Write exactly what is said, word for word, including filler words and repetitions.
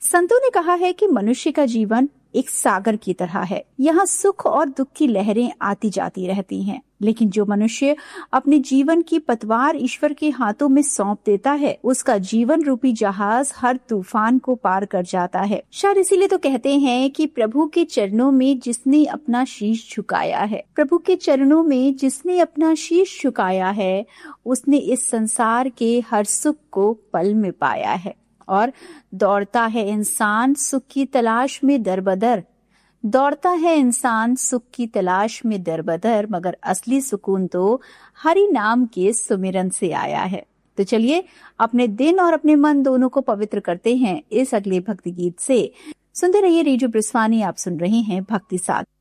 संतों ने कहा है कि मनुष्य का जीवन एक सागर की तरह है। यहाँ सुख और दुख की लहरें आती जाती रहती हैं, लेकिन जो मनुष्य अपने जीवन की पतवार ईश्वर के हाथों में सौंप देता है, उसका जीवन रूपी जहाज हर तूफान को पार कर जाता है। शायद इसीलिए तो कहते हैं कि प्रभु के चरणों में जिसने अपना शीश झुकाया है, प्रभु के चरणों में जिसने अपना शीश झुकाया है, उसने इस संसार के हर सुख को पल में पाया है। और दौड़ता है इंसान सुख की तलाश में दरबदर, दौड़ता है इंसान सुख की तलाश में दरबदर, मगर असली सुकून तो हरि नाम के सुमिरन से आया है। तो चलिए अपने दिन और अपने मन दोनों को पवित्र करते हैं इस अगले भक्ति गीत से। सुनते रहिए रेडियो ब्रिस्वानी, आप सुन रहे हैं भक्ति साथ।